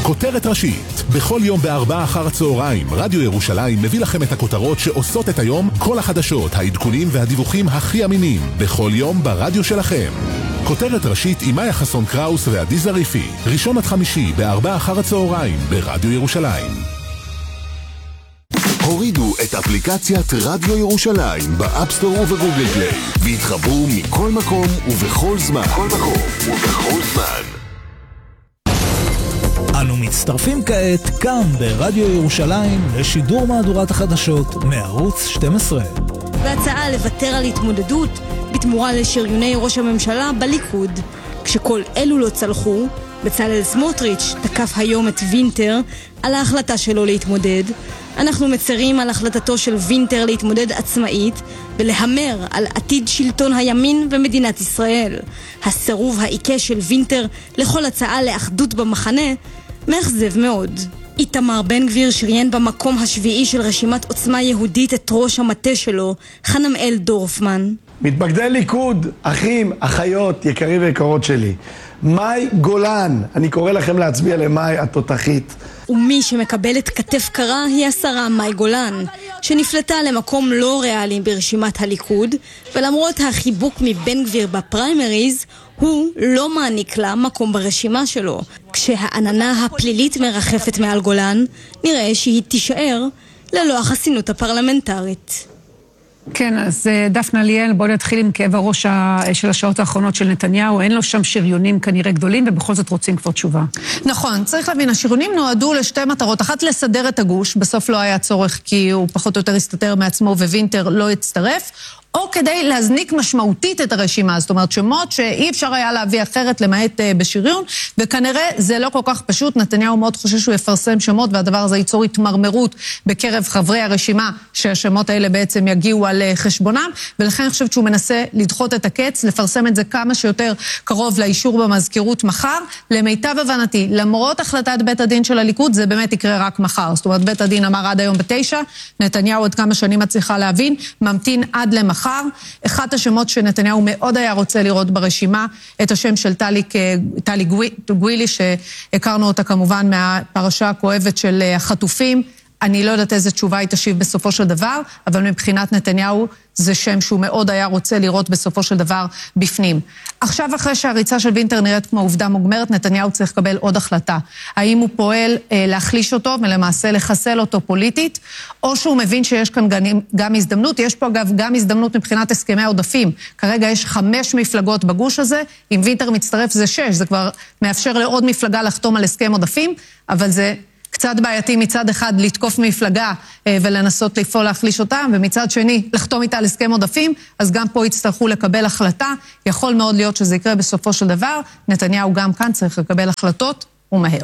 כותרת ראשית. בכל יום בארבע אחר הצהריים, רדיו ירושלים מביא לכם את הכותרות שעושות את היום, כל החדשות, העדכונים והדיווחים הכי אמינים. בכל יום ברדיו שלכם. כותרת ראשית עם מאיה חסון קראוס ועדי זריפי. ראשון עד חמישי בארבע אחר הצהריים ברדיו ירושלים. הורידו את אפליקציית רדיו ירושלים באפסטור ובגוגל פליי והתחברו מכל מקום ובכל זמן. אנו מצטרפים כעת כאן ברדיו ירושלים לשידור מהדורת החדשות מערוץ 12. והצעה לוותר על התמודדות בתמורה לשריוני ראש הממשלה בליכוד. כשכל אלו לא צלחו, בצלאל סמוטריץ' תקף היום את וינטר על ההחלטה שלו להתמודד. אנחנו מצרים על החלטתו של וינטר להתמודד עצמאית ולהמר על עתיד שלטון הימין ומדינת ישראל. הסירוב העיקש של וינטר לכל הצעה לאחדות במחנה מאכזב מאוד. איתמר בן גביר שריין במקום השביעי של רשימת עוצמה יהודית את ראש המטה שלו, חנמאל דורפמן. מתפקדי ליכוד, אחים, אחיות, יקרים ויקרות שלי, מאי גולן, אני קורא לכם להצביע למאי התותחית. ומי שמקבלת כתף קרה היא השרה מאי גולן, שנפלטה למקום לא ריאלי ברשימת הליכוד, ולמרות החיבוק מבן גביר בפריימריז, הוא לא מעניק לה מקום ברשימה שלו. כשהעננה הפלילית מרחפת מעל גולן, נראה שהיא תישאר ללא החסינות הפרלמנטרית. כן, אז דפנה ליאל, בואו נתחיל עם כאב הראש של השעות האחרונות של נתניהו. אין לו שם שריונים כנראה גדולים, ובכל זאת רוצים כבר תשובה. נכון, צריך להבין, השריונים נועדו לשתי מטרות. אחת, לסדר את הגוש, בסוף לא היה צורך כי הוא פחות או יותר הסתתר מעצמו ווינטר לא הצטרף, או כדי להזניק משמעותית את הרשימה, זאת אומרת שמות שאי אפשר היה להביא אחרת למעט בשריון, וכנראה זה לא כל כך פשוט. נתניהו מאוד חושב שהוא יפרסם שמות, והדבר הזה ייצור התמרמרות בקרב חברי הרשימה, שהשמות האלה בעצם יגיעו על חשבונם, ולכן אני חושבת שהוא מנסה לדחות את הקץ, לפרסם את זה כמה שיותר קרוב לאישור במזכירות מחר. למיטב הבנתי, למרות החלטת בית הדין של הליכוד, זה באמת יקרה רק מחר. זאת אומרת, בית הדין אמר עד היום ב9, נתניהו עוד כמה שנים מצליחה להבין, ממתין עד למחר. אחד השמות שנתניהו מאוד היה רוצה לראות ברשימה, את השם של טלי גווילי, שהכרנו אותה כמובן מהפרשה הכואבת של החטופים. אני לא יודעת איזה תשובה היא תשיב בסופו של דבר, אבל מבחינת נתניהו זה שם שהוא מאוד היה רוצה לראות בסופו של דבר בפנים. עכשיו אחרי שהריצה של וינטר נראית כמו עובדה מוגמרת, נתניהו צריך לקבל עוד החלטה. האם הוא פועל להחליש אותו ולמעשה לחסל אותו פוליטית, או שהוא מבין שיש כאן גם הזדמנות. יש פה אגב גם הזדמנות מבחינת הסכמי העודפים. כרגע יש 5 מפלגות בגוש הזה, אם וינטר מצטרף זה 6, זה כבר מאפשר לעוד מפלגה לחתום על הסכם עודפים, אבל זה קצת בעייתי מצד אחד לתקוף מפלגה ולנסות לפעול להחליש אותה, ומצד שני לחתום איתה על הסכם עודפים, אז גם פה יצטרכו לקבל החלטה. יכול מאוד להיות שזה יקרה בסופו של דבר. נתניהו גם כאן צריך לקבל החלטות ומהר.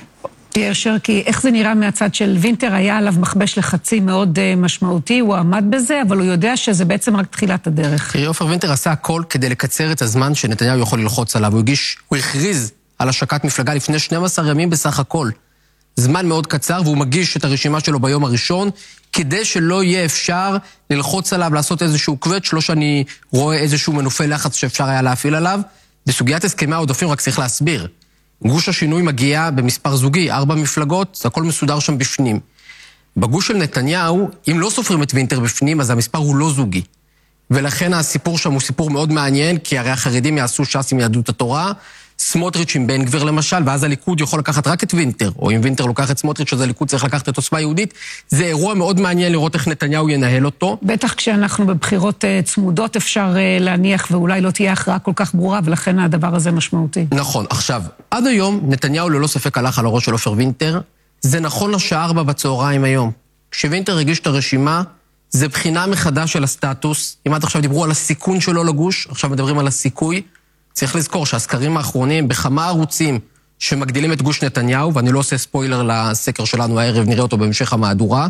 שרקי, איך זה נראה מהצד של וינטר? היה עליו מכבש לחצים מאוד משמעותי, הוא עמד בזה, אבל הוא יודע שזה בעצם רק תחילת הדרך. עופר, וינטר עשה הכל כדי לקצר את הזמן שנתניהו יכול ללחוץ עליו. הוא הכריז על השקת מפלגה לפני 12 ימים בסך הכל. זמן מאוד קצר, והוא מגיש את הרשימה שלו ביום הראשון, כדי שלא יהיה אפשר ללחוץ עליו, לעשות איזשהו קווץ', לא שאני רואה איזשהו מנופי לחץ שאפשר היה להפעיל עליו. בסוגיית הסכמי העודפים רק צריך להסביר. גוש השינוי מגיע במספר זוגי, 4 מפלגות, זה הכל מסודר שם בפנים. בגוש של נתניהו, אם לא סופרים את וינטר בפנים, אז המספר הוא לא זוגי. ולכן הסיפור שם הוא סיפור מאוד מעניין, כי הרי החרדים יעשו ש"ס עם יהדות התורה, סמוטריץ' עם בן גביר למשל, ואז הליכוד יכול לקחת רק את וינטר, או אם וינטר לוקח את סמוטריץ', אז הליכוד צריך לקחת את עוצמה יהודית. זה אירוע מאוד מעניין לראות איך נתניהו ינהל אותו. בטח כשאנחנו בבחירות צמודות אפשר להניח, ואולי לא תהיה הכרעה כל כך ברורה, ולכן הדבר הזה משמעותי. נכון. עכשיו, עד היום נתניהו ללא ספק הלך על הראש של עופר וינטר. זה נכון לשעה 4 בצהריים היום. כשווינטר הגיש את הרשימה, זה בחינה מחדש של הסטטוס. אם עד עכשיו דיברו על הסיכון שלו לגוש, עכשיו מדברים על הסיכוי. צריך לזכור שהסקרים האחרונים בכמה ערוצים שמגדילים את גוש נתניהו, ואני לא עושה ספוילר לסקר שלנו הערב, נראה אותו בהמשך המהדורה,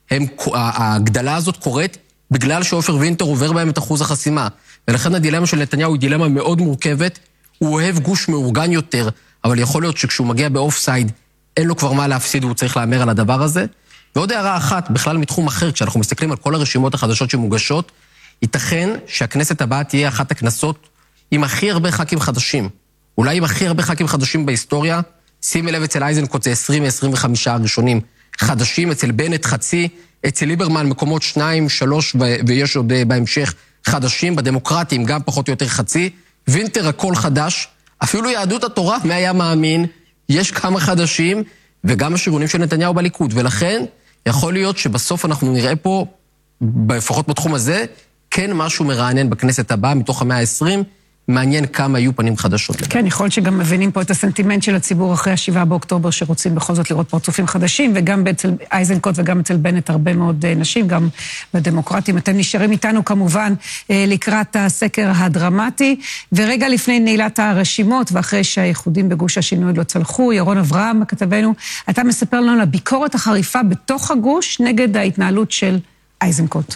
ההגדלה הזאת קורית בגלל שעופר וינטר עובר בהם את אחוז החסימה. ולכן הדילמה של נתניהו היא דילמה מאוד מורכבת, הוא אוהב גוש מאורגן יותר, אבל יכול להיות שכשהוא מגיע באופסייד, אין לו כבר מה להפסיד, הוא צריך לאמר על הדבר הזה. ועוד הערה אחת, בכלל מתחום אחר, כשאנחנו מסתכלים על כל הרשימות החדשות שמוגשות, ייתכן שהכנסת הבאה תהיה אחת הכנסות עם הכי הרבה ח"כים חדשים. אולי עם הכי הרבה ח"כים חדשים בהיסטוריה, שימי לב, אצל אייזנקוט זה 20-25 הראשונים חדשים, אצל בנט חצי, אצל ליברמן מקומות 2-3 ויש עוד בהמשך חדשים, בדמוקרטים גם פחות או יותר חצי, וינטר הכל חדש, אפילו יהדות התורה, מי היה מאמין, יש כמה חדשים, וגם השריונים של נתניהו בליכוד, ולכן יכול להיות שבסוף אנחנו נראה פה, לפחות בתחום הזה, כן משהו מרענן בכנסת הבאה, מתוך המאה ה-20, מעניין כמה יהיו פנים חדשות. כן, יכול להיות שגם מבינים פה את הסנטימנט של הציבור אחרי 7 באוקטובר, שרוצים בכל זאת לראות פרצופים חדשים, וגם אצל אייזנקוט וגם אצל בנט הרבה מאוד נשים, גם בדמוקרטים. אתם נשארים איתנו כמובן לקראת הסקר הדרמטי, ורגע לפני נעילת הרשימות, ואחרי שהייחודים בגוש השינוי לא צלחו, ירון אברהם, כתבנו, אתה מספר לנו על הביקורת החריפה בתוך הגוש נגד ההתנהלות של אייזנקוט.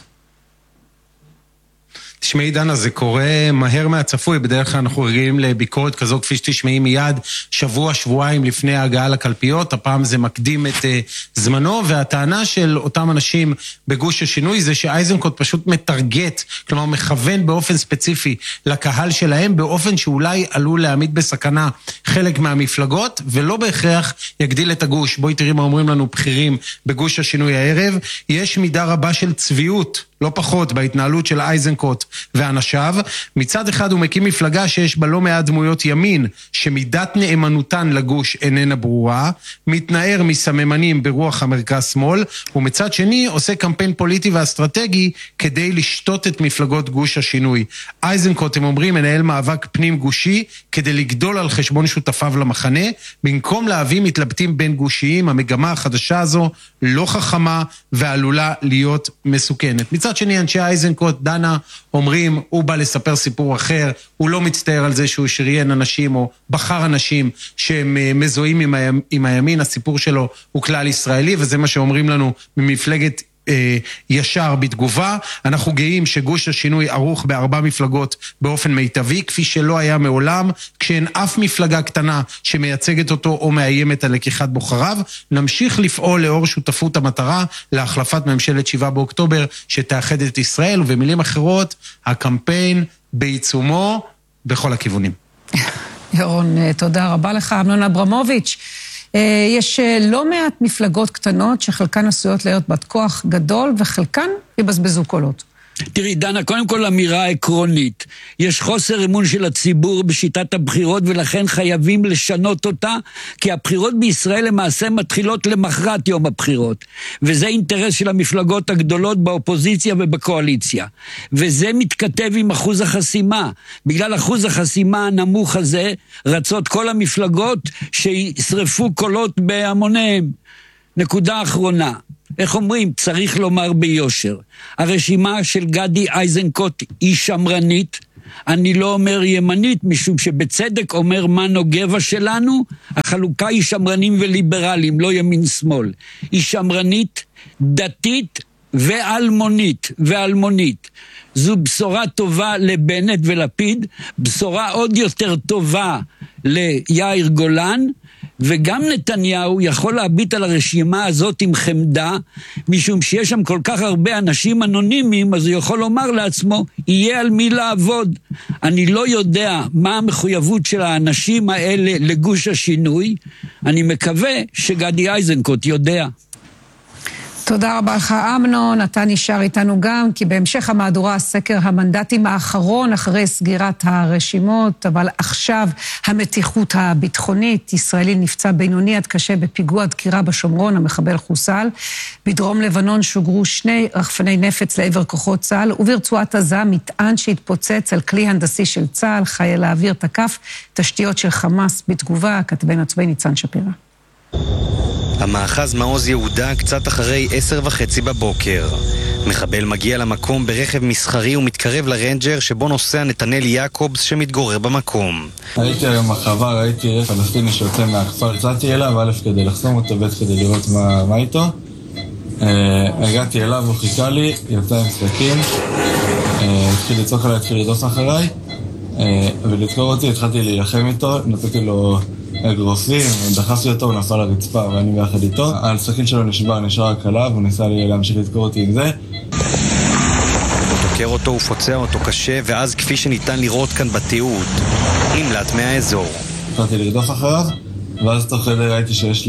תשמעי דנה, זה קורה מהר מהצפוי, בדרך כלל אנחנו רגילים לביקורת כזו כפי שתשמעי מיד שבוע-שבועיים לפני ההגעה לקלפיות, הפעם זה מקדים את זמנו, והטענה של אותם אנשים בגוש השינוי זה שאייזנקוט פשוט מטרגט, כלומר מכוון באופן ספציפי לקהל שלהם, באופן שאולי עלול להעמיד בסכנה חלק מהמפלגות, ולא בהכרח יגדיל את הגוש. בואי תראי מה אומרים לנו בכירים בגוש השינוי הערב, יש מידה רבה של צביעות, לא פחות, בהתנהלות של אייזנקוט ואנשיו. מצד אחד הוא מקים מפלגה שיש בה לא מעט דמויות ימין, שמידת נאמנותן לגוש איננה ברורה, מתנער מסממנים ברוח המרכז-שמאל, ומצד שני עושה קמפיין פוליטי ואסטרטגי כדי לשתות את מפלגות גוש השינוי. אייזנקוט, הם אומרים, מנהל מאבק פנים גושי כדי לגדול על חשבון שותפיו למחנה, במקום להביא מתלבטים בין גושיים. המגמה החדשה הזו לא חכמה ועלולה להיות מסוכנת. מצד שני, אנשי אייזנקוט, דנה, אומרים, הוא בא לספר סיפור אחר, הוא לא מצטער על זה שהוא שריין אנשים או בחר אנשים שהם מזוהים עם הימין, הסיפור שלו הוא כלל ישראלי, וזה מה שאומרים לנו ממפלגת ישר בתגובה. אנחנו גאים שגוש השינוי ערוך ב4 מפלגות באופן מיטבי, כפי שלא היה מעולם, כשאין אף מפלגה קטנה שמייצגת אותו או מאיימת על לקיחת בוחריו. נמשיך לפעול לאור שותפות המטרה להחלפת ממשלת 7 באוקטובר שתאחד את ישראל, ובמילים אחרות, הקמפיין בעיצומו בכל הכיוונים. ירון, תודה רבה לך. אמנון אברמוביץ', יש לא מעט מפלגות קטנות שחלקן עשויות להיות בת כוח גדול וחלקן יבזבזו קולות. תראי, דנה, קודם כל אמירה עקרונית. יש חוסר אמון של הציבור בשיטת הבחירות, ולכן חייבים לשנות אותה, כי הבחירות בישראל למעשה מתחילות למחרת יום הבחירות. וזה אינטרס של המפלגות הגדולות באופוזיציה ובקואליציה. וזה מתכתב עם אחוז החסימה. בגלל אחוז החסימה הנמוך הזה, רצות כל המפלגות שישרפו קולות בהמוניהם. נקודה אחרונה. איך אומרים? צריך לומר ביושר. הרשימה של גדי אייזנקוט היא שמרנית, אני לא אומר ימנית, משום שבצדק אומר מנו גבע שלנו, החלוקה היא שמרנים וליברלים, לא ימין-שמאל. היא שמרנית, דתית ואלמונית. זו בשורה טובה לבנט ולפיד, בשורה עוד יותר טובה ליאיר גולן, וגם נתניהו יכול להביט על הרשימה הזאת עם חמדה, משום שיש שם כל כך הרבה אנשים אנונימיים, אז הוא יכול לומר לעצמו, יהיה על מי לעבוד. אני לא יודע מה המחויבות של האנשים האלה לגוש השינוי, אני מקווה שגדי אייזנקוט יודע. תודה רבה לך אמנון, אתה נשאר איתנו גם, כי בהמשך המהדורה הסקר המנדטים האחרון אחרי סגירת הרשימות, אבל עכשיו המתיחות הביטחונית, ישראלי נפצע בינוני עד קשה בפיגוע דקירה בשומרון, המחבל חוסל, בדרום לבנון שוגרו 2 רחפני נפץ לעבר כוחות צה"ל, וברצועת עזה מטען שהתפוצץ על כלי הנדסי של צה"ל, חיל האוויר תקף תשתיות של חמאס בתגובה, כתבנו הצבאי ניצן שפירא. המאחז מעוז יהודה קצת אחרי 10:30 בבוקר. מחבל מגיע למקום ברכב מסחרי ומתקרב לרנג'ר שבו נוסע נתנאל יעקובס שמתגורר במקום. הייתי היום בחווה, ראיתי פלסטיני שיוצא מהכפר, יצאתי אליו, א' כדי לחסום אותו, ב' כדי לראות מה איתו. הגעתי אליו, הוא חיכה לי, יצא עם סדקים, התחיל לצעוק עליי, התחיל לדוס אחריי, ולדקור אותי, התחלתי להילחם איתו, נתתי לו אגרופים, דחסתי אותו, הוא נפל לרצפה ואני ביחד איתו. הסכין שלו נשאר רק עליו, הוא ניסה להמשיך לדקור אותי עם זה. הוא דוקר אותו ופוצע אותו קשה, ואז כפי שניתן לראות כאן בתיעוד, נמלט מהאזור. התחלתי לרדוף אחריו, ואז תוך כדי ראיתי שיש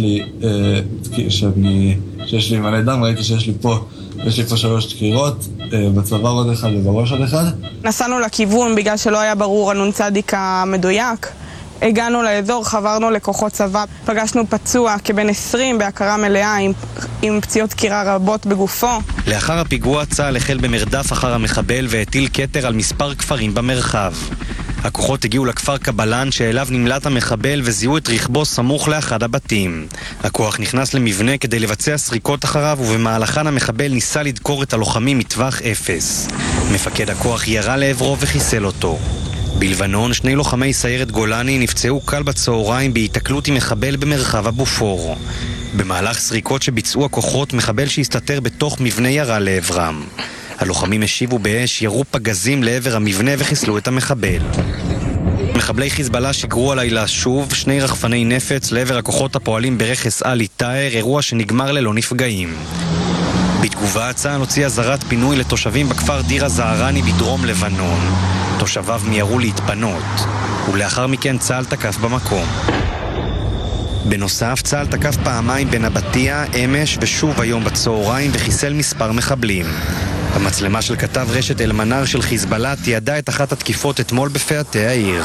לי מלא דם, ראיתי שיש לי פה 3 דקירות, בצוואר עוד אחד ובראש עוד אחד. נסענו לכיוון בגלל שלא היה ברור הנ"צ המדויק. הגענו לאזור, חברנו לכוחות צבא, פגשנו פצוע כבן 20 בהכרה מלאה עם פציעות דקירה רבות בגופו. לאחר הפיגוע צה"ל החל במרדף אחר המחבל והטיל כתר על מספר כפרים במרחב. הכוחות הגיעו לכפר קבלן שאליו נמלט המחבל וזיהו את רכבו סמוך לאחד הבתים. הכוח נכנס למבנה כדי לבצע סריקות אחריו ובמהלכן המחבל ניסה לדקור את הלוחמים מטווח 0. מפקד הכוח ירה לעברו וחיסל אותו. בלבנון 2 לוחמי סיירת גולני נפצעו קל בצהריים בהיתקלות עם מחבל במרחב הבופור. במהלך סריקות שביצעו הכוחות, מחבל שהסתתר בתוך מבנה ירה לעברם. הלוחמים השיבו באש, ירו פגזים לעבר המבנה וחיסלו את המחבל. מחבלי חיזבאללה שיגרו הלילה שוב 2 רחפני נפץ לעבר הכוחות הפועלים ברכס אלי טאהר, אירוע שנגמר ללא נפגעים. בתגובה צה"ל הוציא אזהרת פינוי לתושבים בכפר דיר הזערני בדרום לבנון. תושביו מיהרו להתפנות, ולאחר מכן צה"ל תקף במקום. בנוסף, צה"ל תקף פעמיים בנבטיה, אמש ושוב היום בצהריים וחיסל מספר מחבלים. המצלמה של כתב רשת אל-מנאר של חיזבאללה תיעדה את אחת התקיפות אתמול בפאתי העיר.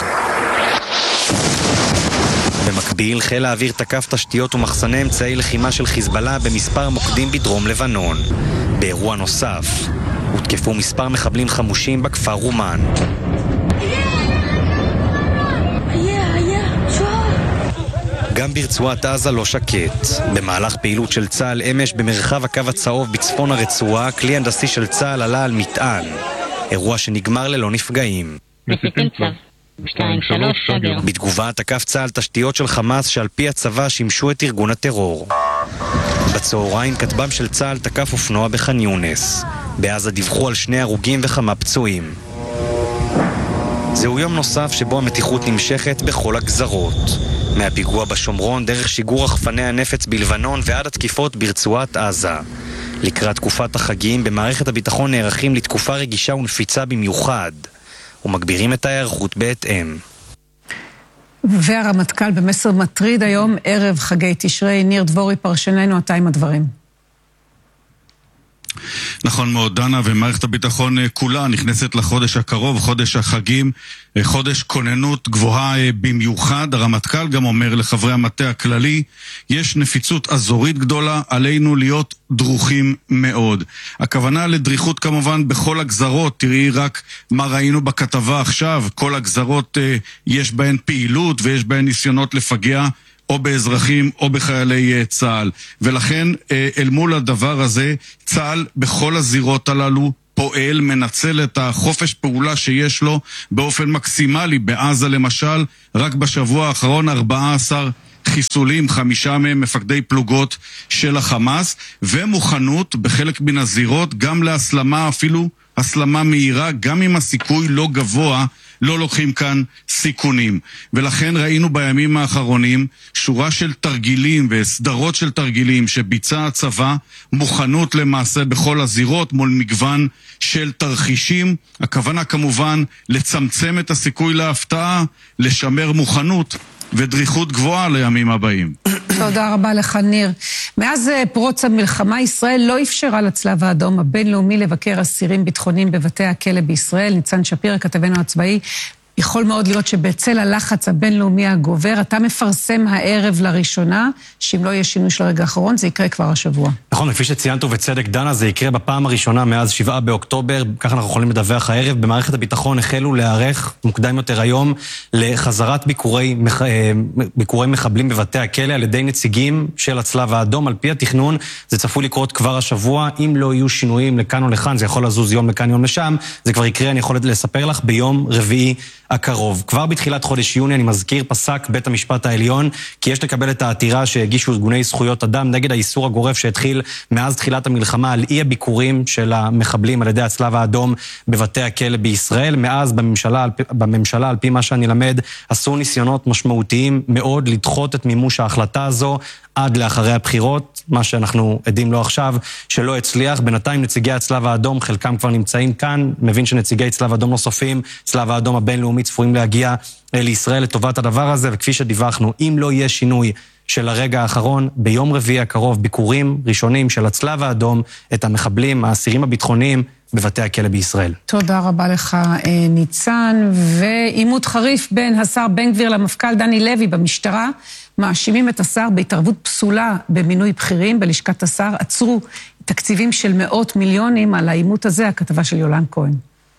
במקביל, חיל האוויר תקף תשתיות ומחסני אמצעי לחימה של חיזבאללה במספר מוקדים בדרום לבנון. באירוע נוסף, הותקפו מספר מחבלים חמושים בכפר רומן. גם ברצועת עזה לא שקט. במהלך פעילות של צה"ל אמש במרחב הקו הצהוב בצפון הרצועה, כלי הנדסי של צה"ל עלה על מטען. אירוע שנגמר ללא נפגעים. בתגובה תקף צה"ל תשתיות של חמאס שעל פי הצבא שימשו את ארגון הטרור. בצהריים כטב"ם של צה"ל תקף אופנוע בח'אן יונס. בעזה דיווחו על 2 הרוגים וכמה פצועים. זהו יום נוסף שבו המתיחות נמשכת בכל הגזרות. מהפיגוע בשומרון דרך שיגור רחפני הנפץ בלבנון ועד התקיפות ברצועת עזה. לקראת תקופת החגים במערכת הביטחון נערכים לתקופה רגישה ונפיצה במיוחד, ומגבירים את ההיערכות בהתאם. והרמטכ"ל במסר מטריד היום ערב חגי תשרי. ניר דבורי פרשננו, אתה עם הדברים. נכון מאוד, דנה, ומערכת הביטחון כולה נכנסת לחודש הקרוב, חודש החגים, חודש כוננות גבוהה במיוחד. הרמטכ"ל גם אומר לחברי המטה הכללי, יש נפיצות אזורית גדולה, עלינו להיות דרוכים מאוד. הכוונה לדריכות כמובן בכל הגזרות, תראי רק מה ראינו בכתבה עכשיו, כל הגזרות יש בהן פעילות ויש בהן ניסיונות לפגע או באזרחים או בחיילי צה"ל. ולכן אל מול הדבר הזה, צה"ל בכל הזירות הללו פועל, מנצל את החופש פעולה שיש לו באופן מקסימלי. בעזה למשל, רק בשבוע האחרון 14 חיסולים, 5 מהם מפקדי פלוגות של החמאס, ומוכנות בחלק מן הזירות גם להסלמה, אפילו הסלמה מהירה, גם אם הסיכוי לא גבוה, לא לוקחים כאן סיכונים. ולכן ראינו בימים האחרונים שורה של תרגילים וסדרות של תרגילים שביצע הצבא, מוכנות למעשה בכל הזירות מול מגוון של תרחישים. הכוונה כמובן לצמצם את הסיכוי להפתעה, לשמר מוכנות ודריכות גבוהה לימים הבאים. תודה רבה לך, ניר. מאז פרוץ המלחמה, ישראל לא אפשרה לצלב האדום הבינלאומי לבקר אסירים ביטחוניים בבתי הכלא בישראל. ניצן שפירא, כתבנו הצבאי, יכול מאוד להיות שבצל הלחץ הבינלאומי הגובר, אתה מפרסם הערב לראשונה, שאם לא יהיה שינוי של הרגע האחרון, זה יקרה כבר השבוע. נכון, כפי שציינת ובצדק דנה, זה יקרה בפעם הראשונה מאז 7 באוקטובר, ככה אנחנו יכולים לדווח הערב. במערכת הביטחון החלו להיערך מוקדם יותר היום לחזרת ביקורי מחבלים בבתי הכלא על ידי נציגים של הצלב האדום. על פי התכנון, זה צפוי לקרות כבר השבוע. אם לא יהיו שינויים לכאן או לכאן, זה יכול לזוז יום לכאן יום לשם. זה כבר יקרה, אני יכול לספר לך, ביום רביעי הקרוב. כבר בתחילת חודש יוני, אני מזכיר, פסק בית המשפט העליון כי יש לקבל את העתירה שהגישו ארגוני זכויות אדם נגד האיסור הגורף שהתחיל מאז תחילת המלחמה על אי הביקורים של המחבלים על ידי הצלב האדום בבתי הכלא בישראל. מאז בממשלה, על פי מה שאני למד, עשו ניסיונות משמעותיים מאוד לדחות את מימוש ההחלטה הזו. עד לאחרי הבחירות, מה שאנחנו עדים לו עכשיו, שלא הצליח. בינתיים נציגי הצלב האדום, חלקם כבר נמצאים כאן, מבין שנציגי צלב האדום נוספים, צלב האדום הבינלאומי צפויים להגיע לישראל לטובת הדבר הזה, וכפי שדיווחנו, אם לא יהיה שינוי של הרגע האחרון, ביום רביעי הקרוב ביקורים ראשונים של הצלב האדום, את המחבלים, האסירים הביטחוניים, בבתי הכלא בישראל. תודה רבה לך, ניצן. ועימות חריף בין השר בן גביר למפכ"ל דני לוי במשטרה, מאשימים את השר בהתערבות פסולה במינוי בכירים בלשכת השר, עצרו תקציבים של מאות מיליונים על העימות הזה, הכתבה של יולן כהן.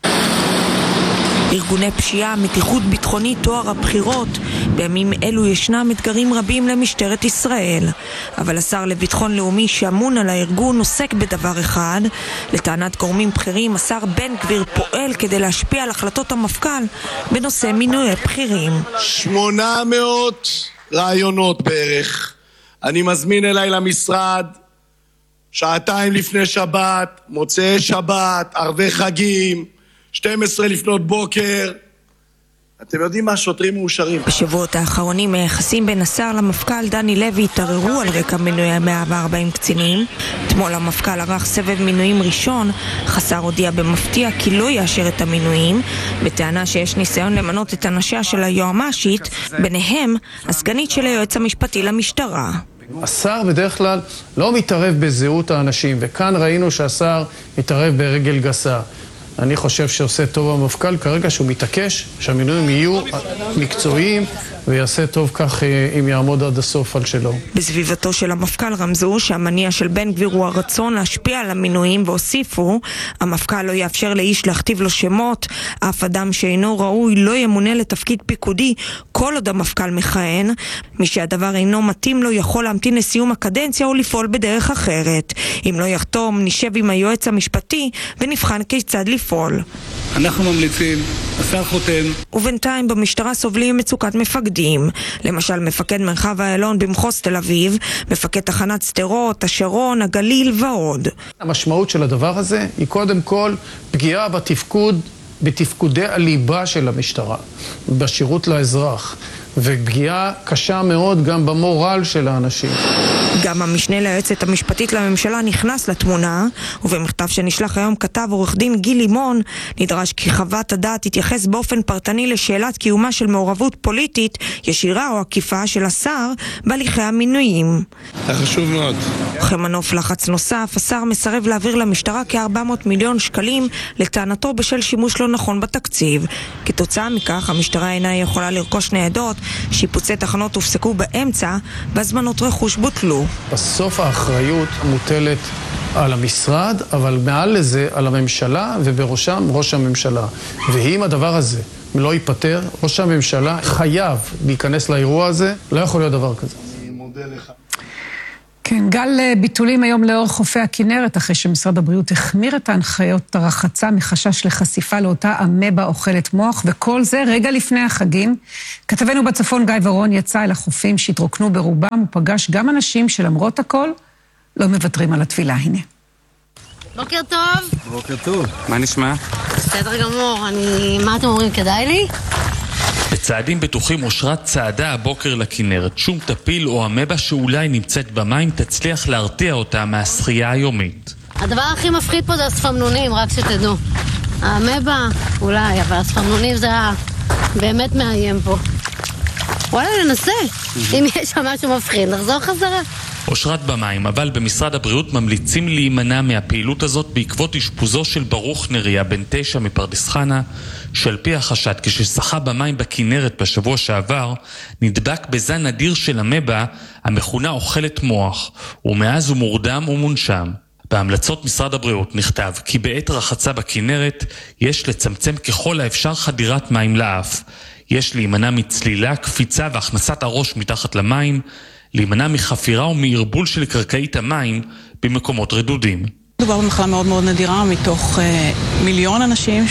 ארגוני פשיעה, מתיחות ביטחונית, תואר הבחירות. בימים אלו ישנם אתגרים רבים למשטרת ישראל. אבל השר לביטחון לאומי שאמון על הארגון עוסק בדבר אחד. לטענת גורמים בכירים, השר בן גביר פועל כדי להשפיע על החלטות המפכ"ל בנושא מינוי בכירים. 800 רעיונות בערך. אני מזמין אליי למשרד, שעתיים לפני שבת, מוצאי שבת, ערבי חגים, 12 לפנות בוקר. אתם יודעים מה? שוטרים מאושרים. בשבועות האחרונים היחסים בין השר למפכ"ל דני לוי התערערו על רקע מינוי 140 קצינים. אתמול המפכ"ל ערך סבב מינויים ראשון. השר הודיע במפתיע כי לא יאשר את המינויים, בטענה שיש ניסיון למנות את אנשיה של היועמ"שית, ביניהם הסגנית של היועץ המשפטי למשטרה. השר בדרך כלל לא מתערב בזהות האנשים, וכאן ראינו שהשר מתערב ברגל גסה. אני חושב שעושה טוב המפכ"ל כרגע שהוא מתעקש שהמינויים יהיו מקצועיים ויעשה טוב כך אם יעמוד עד הסוף על שלו. בסביבתו של המפכ"ל רמזו שהמניע של בן גביר הוא הרצון להשפיע על המינויים, והוסיפו, המפכ"ל לא יאפשר לאיש להכתיב לו שמות, אף אדם שאינו ראוי לא ימונה לתפקיד פיקודי כל עוד המפכ"ל מכהן. מי שהדבר אינו מתאים לו יכול להמתין לסיום הקדנציה או לפעול בדרך אחרת. אם לא יחתום, נשב עם היועץ המשפטי ונבחן כיצד לפעול. אנחנו ממליצים, השר חותם. ובינתיים במשטרה סובלים מצוקת מפקדים. למשל מפקד מרחב איילון במחוז תל אביב, מפקד תחנת שדרות, השרון, הגליל ועוד. המשמעות של הדבר הזה היא קודם כל פגיעה בתפקודי הליבה של המשטרה, בשירות לאזרח, ופגיעה קשה מאוד גם במורל של האנשים. גם המשנה ליועצת המשפטית לממשלה נכנס לתמונה, ובמכתב שנשלח היום כתב עורך דין גיל לימון, נדרש כי חוות הדעת תתייחס באופן פרטני לשאלת קיומה של מעורבות פוליטית, ישירה או עקיפה של השר, בהליכי המינויים. זה חשוב מאוד. כמנוף לחץ נוסף, השר מסרב להעביר למשטרה כ-400 מיליון שקלים, לטענתו בשל שימוש לא נכון בתקציב. כתוצאה מכך, המשטרה אינה יכולה לרכוש ניידות, שיפוצי תחנות הופסקו באמצע, והזמנות רכוש בוטלו. בסוף האחריות מוטלת על המשרד, אבל מעל לזה על הממשלה, ובראשם ראש הממשלה. ואם הדבר הזה לא ייפטר, ראש הממשלה חייב להיכנס לאירוע הזה, לא יכול להיות דבר כזה. אני מודה לך. כן, גל ביטולים היום לאור חופי הכנרת, אחרי שמשרד הבריאות החמיר את ההנחיות הרחצה מחשש לחשיפה לאותה אמבה אוכלת מוח, וכל זה רגע לפני החגים. כתבנו בצפון גיא ורון יצא אל החופים שהתרוקנו ברובם, ופגש גם אנשים שלמרות הכל לא מוותרים על התפילה. הנה. בוקר טוב. בוקר טוב. מה נשמע? בסדר גמור, מה אתם אומרים, כדאי לי? בצעדים בטוחים אושרת צעדה הבוקר לכנרת. שום טפיל או אמבה שאולי נמצאת במים תצליח להרתיע אותה מהשחייה היומית. הדבר הכי מפחיד פה זה הספמנונים, רק שתדעו. האמבה אולי, אבל הספמנונים זה באמת מאיים פה. וואלה, ננסה. אם יש שם משהו מפחיד, נחזור חזרה. אושרת במים, אבל במשרד הבריאות ממליצים להימנע מהפעילות הזאת בעקבות אשפוזו של ברוך נריה, בן 9 מפרדס חנה, שעל פי החשד כששחה במים בכנרת בשבוע שעבר, נדבק בזן נדיר של אמבה המכונה אוכלת מוח, ומאז הוא מורדם ומונשם. בהמלצות משרד הבריאות נכתב כי בעת רחצה בכנרת יש לצמצם ככל האפשר חדירת מים לאף. יש להימנע מצלילה, קפיצה והכנסת הראש מתחת למים, להימנע מחפירה ומערבול של קרקעית המים במקומות רדודים. מדובר במחלה מאוד מאוד נדירה, מתוך מיליון אנשים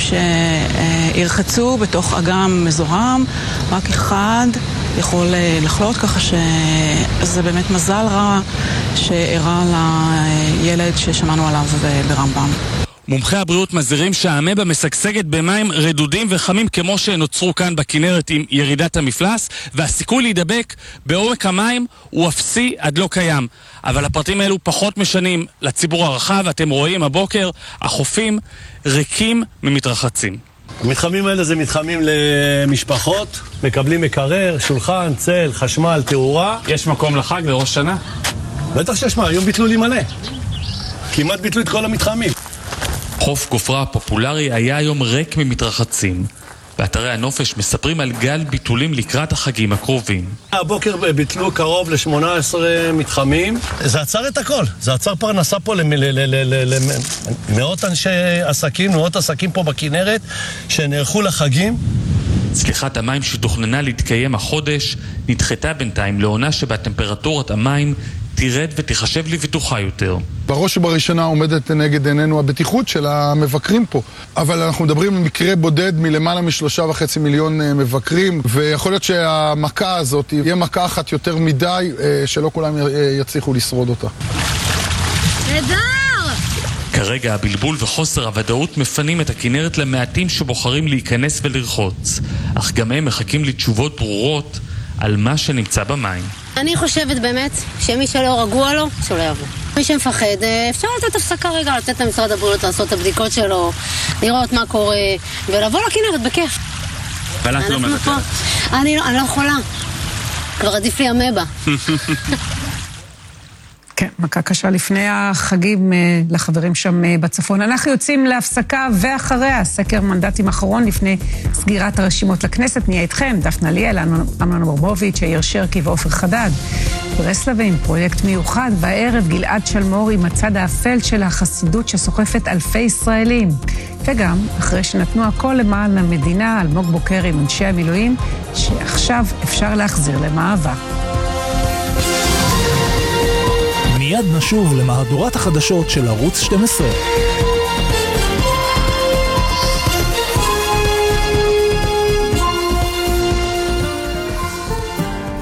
שירחצו בתוך אגם מזוהם, רק אחד יכול לחלות, ככה שזה באמת מזל רע שאירע לילד ששמענו עליו ברמב"ם. מומחי הבריאות מזהירים שהאמבה משגשגת במים רדודים וחמים כמו שנוצרו כאן בכנרת עם ירידת המפלס, והסיכוי להידבק בעומק המים הוא אפסי עד לא קיים. אבל הפרטים האלו פחות משנים לציבור הרחב. אתם רואים הבוקר, החופים ריקים ממתרחצים. המתחמים האלה זה מתחמים למשפחות, מקבלים מקרר, שולחן, צל, חשמל, תאורה. יש מקום לחג לראש שנה? בטח שיש מה, היום ביטלו לי מלא. כמעט ביטלו את כל המתחמים. חוף גופרה הפופולרי היה היום ריק ממתרחצים. באתרי הנופש מספרים על גל ביטולים לקראת החגים הקרובים. הבוקר ביטלו קרוב ל-18 מתחמים. זה עצר את הכל. זה עצר פרנסה פה למאות אנשי עסקים, מאות עסקים פה בכנרת, שנערכו לחגים. צליחת המים שתוכננה להתקיים החודש נדחתה בינתיים לעונה שבה טמפרטורת המים תירד ותחשב לי בטוחה יותר. בראש ובראשונה עומדת נגד עינינו הבטיחות של המבקרים פה. אבל אנחנו מדברים על מקרה בודד מלמעלה מ3.5 מיליון מבקרים, ויכול להיות שהמכה הזאת יהיה מכה אחת יותר מדי, שלא כולם יצליחו לשרוד אותה. נהדר! כרגע הבלבול וחוסר הוודאות מפנים את הכנרת למעטים שבוחרים להיכנס ולרחוץ, אך גם הם מחכים לתשובות ברורות על מה שנמצא במים. אני חושבת באמת שמי שלא רגוע לו, שלא יבוא. מי שמפחד, אפשר לתת הפסקה רגע, לתת למשרד הבריאות לעשות את הבדיקות שלו, לראות מה קורה, ולבוא לכנרת בכיף. אבל את לא מוותרת. אני לא יכולה. כבר עדיף לי אמבה. כן, מכה קשה לפני החגים לחברים שם בצפון. אנחנו יוצאים להפסקה ואחריה סקר מנדטים אחרון לפני סגירת הרשימות לכנסת. נהיה איתכם, דפנה ליאל, אמנון ברבוביץ', יאיר שרקי ועופר חדד. ברסלבים, פרויקט מיוחד, בערב גלעד שלמור עם הצד האפל של החסידות שסוחפת אלפי ישראלים. וגם, אחרי שנתנו הכל למען המדינה, אלמוג בוקר עם אנשי המילואים, שעכשיו אפשר להחזיר למאבק. מיד נשוב למהדורת החדשות של ערוץ 12.